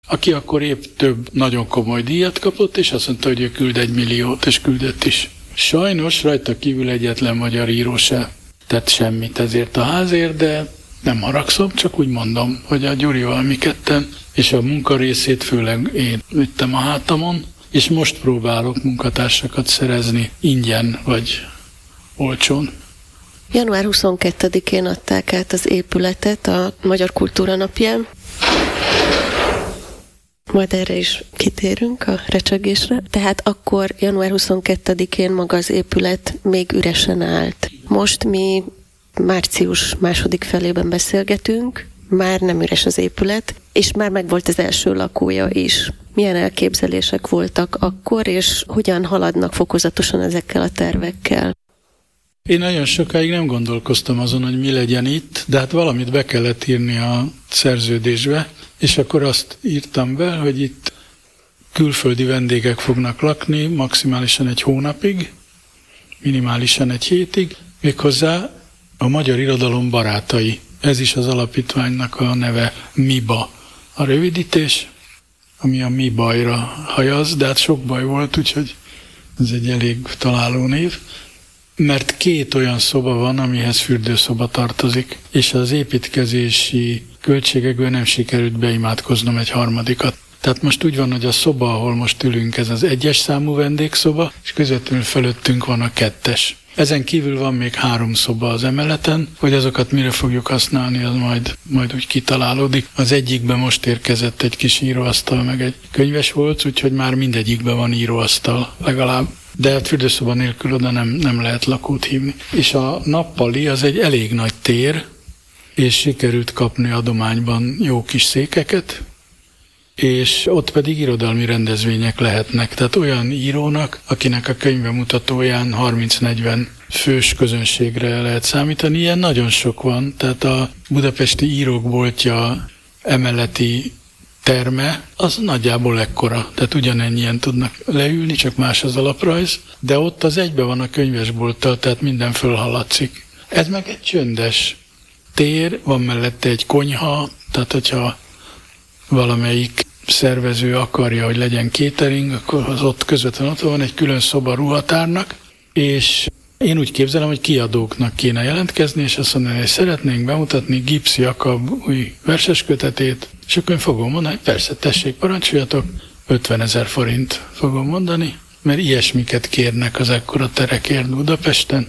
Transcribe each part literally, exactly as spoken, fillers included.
aki akkor épp több nagyon komoly díjat kapott, és azt mondta, hogy ő küld egy milliót, és küldött is. Sajnos rajta kívül egyetlen magyar író se tett semmit ezért a házért, de nem haragszom, csak úgy mondom, hogy a Gyurival mi ketten, és a munkarészét főleg én vittem a hátamon, és most próbálok munkatársakat szerezni ingyen vagy olcsón. január huszonkettedikén adták át az épületet a Magyar Kultúra Napján. Majd erre is kitérünk, a recsegésre. Tehát akkor január huszonkettedikén maga az épület még üresen állt. Most mi március második felében beszélgetünk, már nem üres az épület, és már megvolt az első lakója is. Milyen elképzelések voltak akkor, és hogyan haladnak fokozatosan ezekkel a tervekkel? Én nagyon sokáig nem gondolkoztam azon, hogy mi legyen itt, de hát valamit be kellett írni a szerződésbe, és akkor azt írtam be, hogy itt külföldi vendégek fognak lakni maximálisan egy hónapig, minimálisan egy hétig, méghozzá a magyar irodalom barátai. Ez is az alapítványnak a neve MIBA. A rövidítés, ami a mi bajra hajaz, de hát sok baj volt, úgyhogy ez egy elég találó név. Mert két olyan szoba van, amihez fürdőszoba tartozik, és az építkezési költségekből nem sikerült beimádkoznom egy harmadikat. Tehát most úgy van, hogy a szoba, ahol most ülünk, ez az egyes számú vendégszoba, és közvetlenül fölöttünk van a kettes. Ezen kívül van még három szoba az emeleten, hogy azokat mire fogjuk használni, az majd, majd úgy kitalálódik. Az egyikben most érkezett egy kis íróasztal, meg egy könyves volt, úgyhogy már mindegyikben van íróasztal legalább. De hát fürdőszoba nélkül oda nem, nem lehet lakót hívni. És a nappali az egy elég nagy tér, és sikerült kapni adományban jó kis székeket, és ott pedig irodalmi rendezvények lehetnek. Tehát olyan írónak, akinek a könyvemutatóján harminc-negyven fős közönségre lehet számítani, ilyen nagyon sok van. Tehát a budapesti írókboltja emeleti terme, az nagyjából ekkora. Tehát ugyanennyien tudnak leülni, csak más az alaprajz, de ott az egybe van a könyvesbolttal, tehát minden fölhaladszik. Ez meg egy csöndes tér, van mellette egy konyha, tehát hogyha valamelyik szervező akarja, hogy legyen catering, akkor az ott közvetlenül ott van egy külön szoba ruhatárnak, és én úgy képzelem, hogy kiadóknak kéne jelentkezni, és azt mondani, hogy szeretnénk bemutatni Gips Jakab új verseskötetét, és akkor én fogom mondani, persze, tessék, parancsoljatok, ötvenezer forint fogom mondani, mert ilyesmiket kérnek az ekkora terekért Budapesten,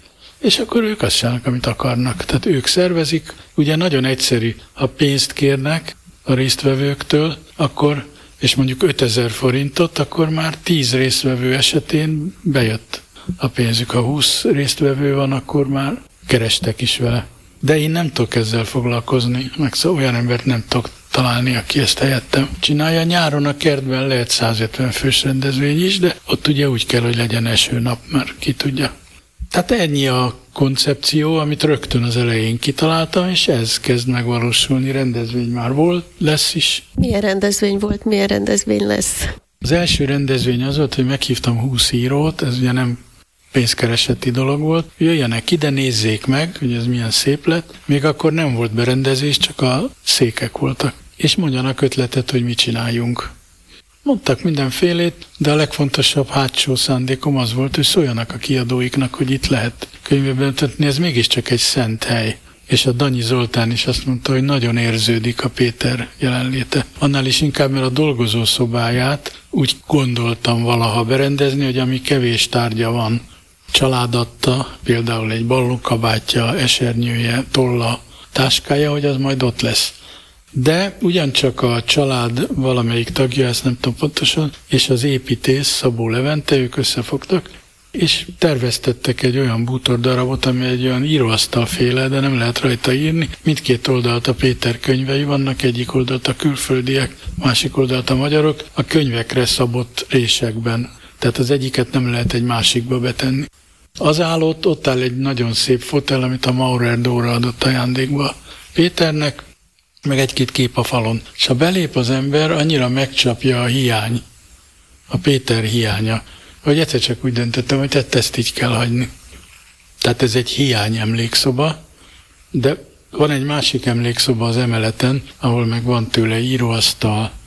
és akkor ők azt csinálnak, amit akarnak. Tehát ők szervezik, ugye nagyon egyszerű, ha pénzt kérnek a résztvevőktől, akkor, és mondjuk ötezer forintot, akkor már tíz résztvevő esetén bejött a pénzük. Ha húsz résztvevő van, akkor már kerestek is vele. De én nem tudok ezzel foglalkozni, meg szóval olyan embert nem tudok találni, aki ezt helyettem csinálja. Nyáron a kertben lehet százötven fős rendezvény is, de ott ugye úgy kell, hogy legyen esőnap, mert ki tudja. Tehát ennyi a koncepció, amit rögtön az elején kitaláltam, és ez kezd megvalósulni. Rendezvény már volt, lesz is. Milyen rendezvény volt, milyen rendezvény lesz? Az első rendezvény az volt, hogy meghívtam húsz írót, ez ugye nem pénzkereseti dolog volt. Jöjjenek ide, nézzék meg, hogy ez milyen szép lett. Még akkor nem volt berendezés, csak a székek voltak. És mondjanak ötletet, hogy mit csináljunk. Mondtak mindenfélét, de a legfontosabb hátsó szándékom az volt, hogy szóljanak a kiadóiknak, hogy itt lehet könyvbe mutatni, ez mégiscsak egy szent hely. És a Danyi Zoltán is azt mondta, hogy nagyon érződik a Péter jelenléte. Annál is inkább, mert a dolgozószobáját úgy gondoltam valaha berendezni, hogy ami kevés tárgya van, családadta, például egy ballókabátja, esernyője, tolla, táskája, hogy az majd ott lesz. De ugyancsak a család valamelyik tagja, ezt nem tudom pontosan, és az építész, Szabó Levente, ők összefogtak, és terveztettek egy olyan bútordarabot, ami egy olyan íróasztalféle, de nem lehet rajta írni. Mindkét oldalt a Péter könyvei vannak, egyik oldalt a külföldiek, másik oldalt a magyarok, a könyvekre szabott résekben. Tehát az egyiket nem lehet egy másikba betenni. Az állott, ott áll egy nagyon szép fotel, amit a Maurer Dóra adott ajándékba Péternek, meg egy-két kép a falon. És ha belép az ember, annyira megcsapja a hiány, a Péter hiánya, hogy egyszer csak úgy döntöttem, hogy tehát ezt így kell hagyni. Tehát ez egy hiány emlékszoba, de van egy másik emlékszoba az emeleten, ahol meg van tőle íróasztal,